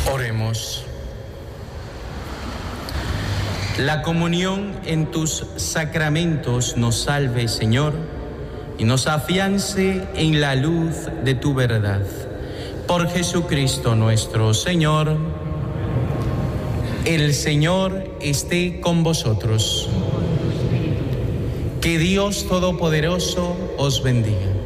Oremos. La comunión en tus sacramentos nos salve, Señor, y nos afiance en la luz de tu verdad. Por Jesucristo nuestro Señor. El Señor esté con vosotros. Que Dios Todopoderoso os bendiga,